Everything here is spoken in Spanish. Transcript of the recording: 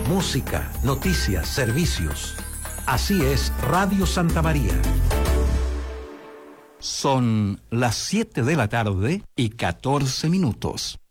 música, noticias, servicios. Así es Radio Santa María. Son las 7 de la tarde y 14 minutos.